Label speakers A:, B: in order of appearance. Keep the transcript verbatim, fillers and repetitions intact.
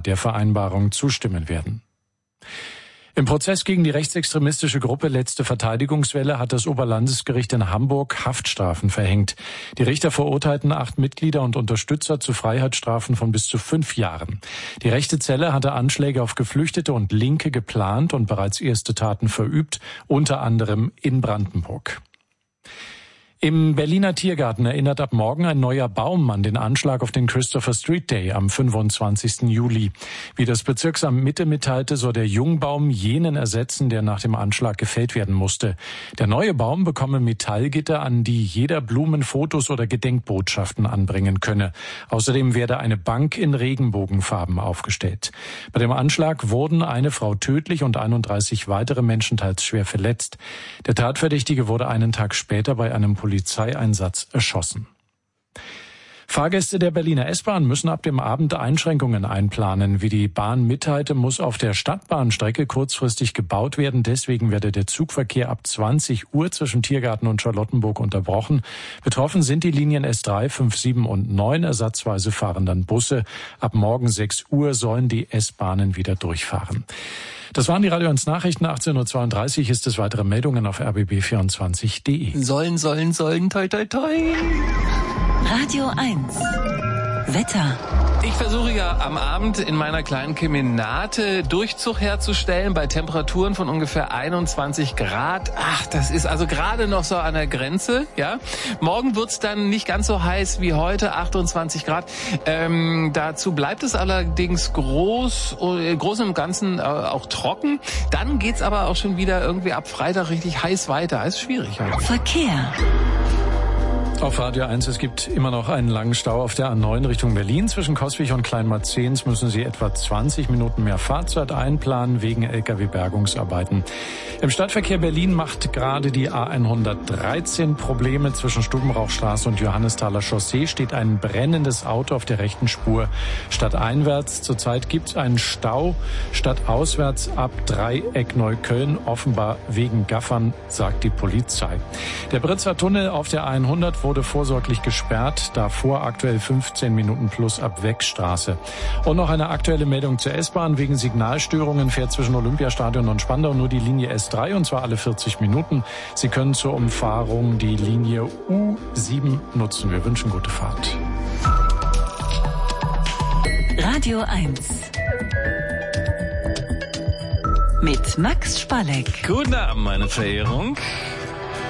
A: der Vereinbarung zustimmen werden. Im Prozess gegen die rechtsextremistische Gruppe Letzte Verteidigungswelle hat das Oberlandesgericht in Hamburg Haftstrafen verhängt. Die Richter verurteilten acht Mitglieder und Unterstützer zu Freiheitsstrafen von bis zu fünf Jahren. Die rechte Zelle hatte Anschläge auf Geflüchtete und Linke geplant und bereits erste Taten verübt, unter anderem in Brandenburg. Im Berliner Tiergarten erinnert ab morgen ein neuer Baum an den Anschlag auf den Christopher Street Day am fünfundzwanzigsten Juli. Wie das Bezirksamt Mitte mitteilte, soll der Jungbaum jenen ersetzen, der nach dem Anschlag gefällt werden musste. Der neue Baum bekomme Metallgitter, an die jeder Blumen, Fotos oder Gedenkbotschaften anbringen könne. Außerdem werde eine Bank in Regenbogenfarben aufgestellt. Bei dem Anschlag wurden eine Frau tödlich und einunddreißig weitere Menschen teils schwer verletzt. Der Tatverdächtige wurde einen Tag später bei einem Polizeieinsatz erschossen. Fahrgäste der Berliner S-Bahn müssen ab dem Abend Einschränkungen einplanen. Wie die Bahn mitteilte, muss auf der Stadtbahnstrecke kurzfristig gebaut werden. Deswegen werde der Zugverkehr ab zwanzig Uhr zwischen Tiergarten und Charlottenburg unterbrochen. Betroffen sind die Linien S drei, fünf, sieben und neun. Ersatzweise fahren dann Busse. Ab morgen sechs Uhr sollen die S-Bahnen wieder durchfahren. Das waren die Radio eins Nachrichten. achtzehn Uhr zweiunddreißig ist es. Weitere Meldungen auf r b b vierundzwanzig punkt d e.
B: Sollen, sollen, sollen, toi, toi, toi.
C: Radio eins. Wetter.
B: Ich versuche ja am Abend in meiner kleinen Kemenate Durchzug herzustellen bei Temperaturen von ungefähr einundzwanzig Grad. Ach, das ist also gerade noch so an der Grenze, ja. Morgen wird's dann nicht ganz so heiß wie heute, achtundzwanzig Grad. Ähm, dazu bleibt es allerdings groß, äh, groß im Ganzen äh, auch trocken. Dann geht's aber auch schon wieder irgendwie ab Freitag richtig heiß weiter. Ist schwierig heute.
C: Verkehr.
A: Auf Radio eins, es gibt immer noch einen langen Stau auf der A neun Richtung Berlin. Zwischen Coswig und Kleinmarzens müssen Sie etwa zwanzig Minuten mehr Fahrzeit einplanen wegen L K W-Bergungsarbeiten. Im Stadtverkehr Berlin macht gerade die A hundertdreizehn Probleme. Zwischen Stubenrauchstraße und Johannesthaler Chaussee steht ein brennendes Auto auf der rechten Spur. Stadteinwärts zurzeit gibt es einen Stau, stadtauswärts ab Dreieck Neukölln, offenbar wegen Gaffern, sagt die Polizei. Der Britzer Tunnel auf der A hundert wurde vorsorglich gesperrt, davor aktuell fünfzehn Minuten plus ab Weckstraße. Und noch eine aktuelle Meldung zur S-Bahn. Wegen Signalstörungen fährt zwischen Olympiastadion und Spandau nur die Linie S drei, und zwar alle vierzig Minuten. Sie können zur Umfahrung die Linie U sieben nutzen. Wir wünschen gute Fahrt.
C: Radio eins. Mit Max Spalleck.
B: Guten Abend, meine Verehrung.